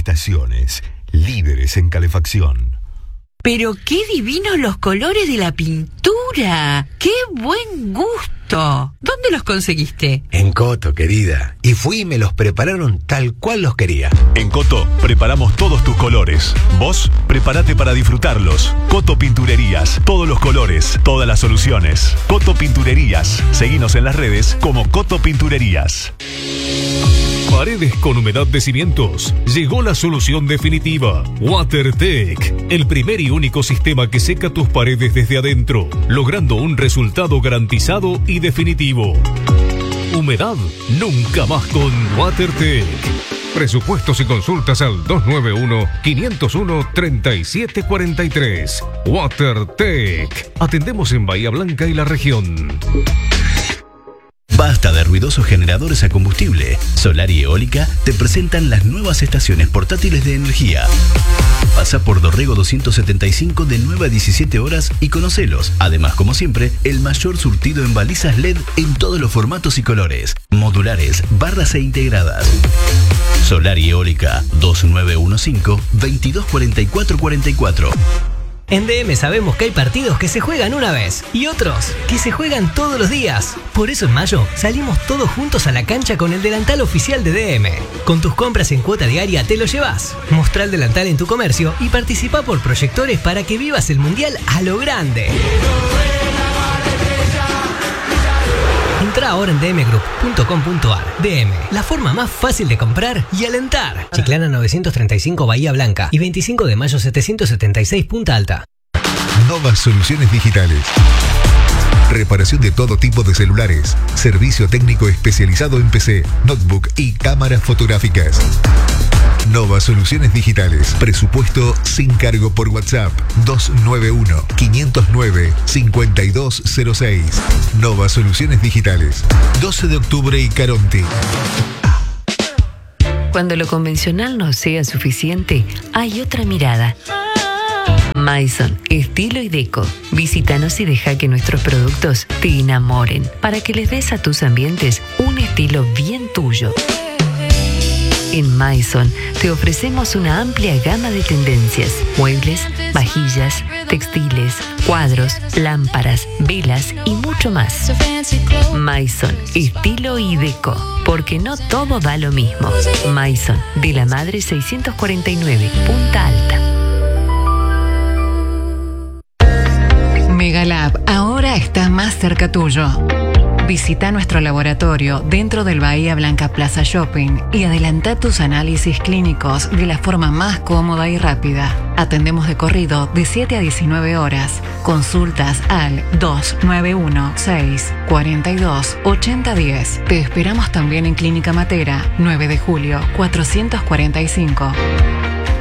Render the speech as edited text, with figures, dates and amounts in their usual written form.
Termoestaciones, líderes en calefacción. Pero qué divinos los colores de la pintura. ¡Qué buen gusto! ¿Dónde los conseguiste? En Coto, querida. Y fui y me los prepararon tal cual los quería. En Coto preparamos todos tus colores. Vos prepárate para disfrutarlos. Coto Pinturerías. Todos los colores, todas las soluciones. Coto Pinturerías. Seguinos en las redes como Coto Pinturerías. Paredes con humedad de cimientos. Llegó la solución definitiva. WaterTech, el primer y único sistema que seca tus paredes desde adentro, logrando un resultado garantizado y definitivo. Humedad nunca más con WaterTech. Presupuestos y consultas al 291-501-3743. WaterTech. Atendemos en Bahía Blanca y la región. Basta de ruidosos generadores a combustible. Solar y Eólica te presentan las nuevas estaciones portátiles de energía. Pasa por Dorrego 275 de 9 a 17 horas y conocelos. Además, como siempre, el mayor surtido en balizas LED en todos los formatos y colores. Modulares, barras e integradas. Solar y Eólica 2915-224444. En DM sabemos que hay partidos que se juegan una vez y otros que se juegan todos los días. Por eso en mayo salimos todos juntos a la cancha con el delantal oficial de DM. Con tus compras en cuota diaria te lo llevas. Mostrá el delantal en tu comercio y participa por proyectores para que vivas el mundial a lo grande. Entra ahora en dmgroup.com.ar. DM, la forma más fácil de comprar y alentar. Chiclana 935 Bahía Blanca y 25 de mayo 776 Punta Alta. Nova Soluciones Digitales. Reparación de todo tipo de celulares. Servicio técnico especializado en PC, notebook y cámaras fotográficas. Nova Soluciones Digitales. Presupuesto sin cargo por WhatsApp. 291-509-5206. Nova Soluciones Digitales. 12 de octubre y Caronte. Cuando lo convencional no sea suficiente, hay otra mirada. Maison, estilo y deco. Visítanos y deja que nuestros productos te enamoren para que les des a tus ambientes un estilo bien tuyo. En Maison te ofrecemos una amplia gama de tendencias: muebles, vajillas, textiles, cuadros, lámparas, velas y mucho más. Maison, estilo y deco, porque no todo da lo mismo. Maison, de la Madre 649, Punta Alta. Megalab ahora está más cerca tuyo. Visita nuestro laboratorio dentro del Bahía Blanca Plaza Shopping y adelanta tus análisis clínicos de la forma más cómoda y rápida. Atendemos de corrido de 7 a 19 horas. Consultas al 291-642-8010. Te esperamos también en Clínica Matera, 9 de julio, 445.